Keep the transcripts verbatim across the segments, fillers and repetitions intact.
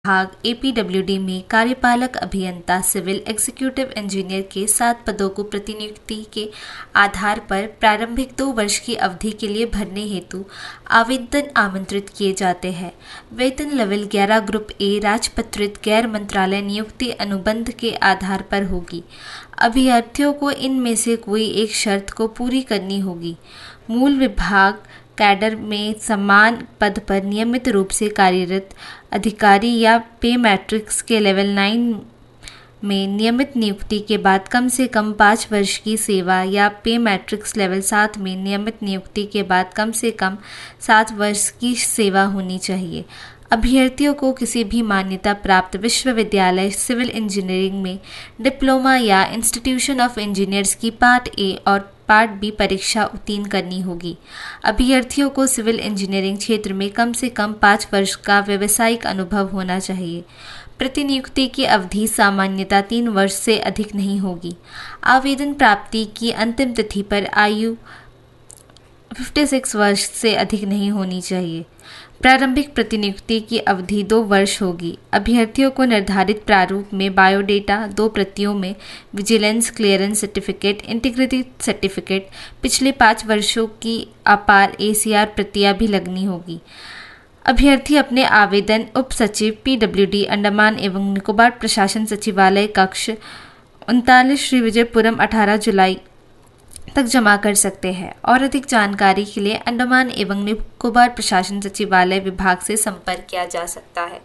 विभाग A P W D में कार्यपालक अभियंता सिविल एग्जीक्यूटिव इंजीनियर के सात पदों को प्रतिनियुक्ति के आधार पर प्रारंभिक दो वर्ष की अवधि के लिए भरने हेतु आवेदन आमंत्रित किए जाते हैं। वेतन लेवल ग्यारह ग्रुप ए राजपत्रित गैर मंत्रालय नियुक्ति अनुबंध के आधार पर होगी। अभ्यर्थियों को इनमें से कोई एक शर्त को पूरी करनी होगी। मूल विभाग कैडर में समान पद पर नियमित रूप से कार्यरत अधिकारी या पे मैट्रिक्स के लेवल नाइन में नियमित नियुक्ति के बाद कम से कम पाँच वर्ष की सेवा या पे मैट्रिक्स लेवल सात में नियमित नियुक्ति के बाद कम से कम सात वर्ष की सेवा होनी चाहिए। अभ्यर्थियों को किसी भी मान्यता प्राप्त विश्वविद्यालय सिविल इंजीनियरिंग में डिप्लोमा या इंस्टीट्यूशन ऑफ इंजीनियर्स की पार्ट ए और पार्ट बी परीक्षा उत्तीर्ण करनी होगी। अभ्यर्थियों को सिविल इंजीनियरिंग क्षेत्र में कम से कम पाँच वर्ष का व्यावसायिक अनुभव होना चाहिए। प्रतिनियुक्ति की अवधि सामान्यतः तीन वर्ष से अधिक नहीं होगी। आवेदन प्राप्ति की अंतिम तिथि पर आयु छप्पन वर्ष से अधिक नहीं होनी चाहिए। प्रारंभिक प्रतिनियुक्ति की अवधि दो वर्ष होगी। अभ्यर्थियों को निर्धारित प्रारूप में बायोडेटा दो प्रतियों में vigilance clearance certificate, integrity certificate, पिछले पाँच वर्षों की अपार ए सी आर प्रतियां भी लगनी होगी। अभ्यर्थी अपने आवेदन उप सचिव पी डब्ल्यू डी अंडमान एवं निकोबार प्रशासन सचिवालय कक्ष उनतालीस श्री विजयपुरम अठारह जुलाई तक जमा कर सकते हैं और अधिक जानकारी के लिए अंडमान एवं निकोबार प्रशासन सचिवालय विभाग से संपर्क किया जा सकता है।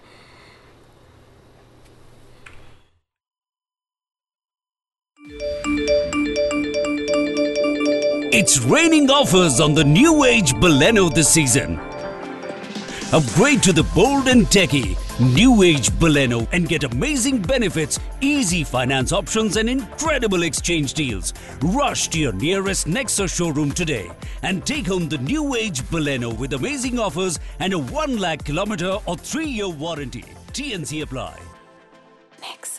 It's raining offers on the new age Baleno this season. Upgrade to the bold and techy New Age Baleno and get amazing benefits, easy finance options and incredible exchange deals. Rush to your nearest Nexa showroom today and take home the New Age Baleno with amazing offers and a one lakh kilometer or three year warranty. T N C apply. Nexa.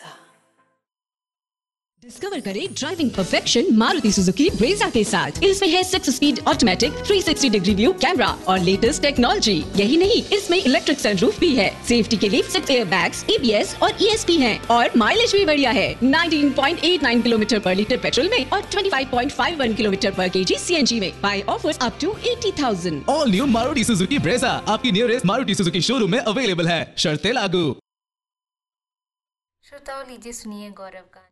Discover करें driving perfection Maruti Suzuki Brezza के साथ। इसमें है six speed automatic three sixty degree view camera और latest technology. यही नहीं, इसमें electric sunroof भी है। सेफ्टी के लिए six air bags, A B S और ई एस पी हैं और माइलेज भी बढ़िया है। Nineteen point eight nine kilometre पर लीटर पेट्रोल में और twenty five point five one kilometre पर केजी सी एन जी में। Bye offers up to eighty thousand. All new Maruti Suzuki Brezza आपकी नियरेस्ट मारुति सुजुकी शोरूम में अवेलेबल है। शर्तें लागू। श्रोताओं, लीजिए सुनिए गौरव का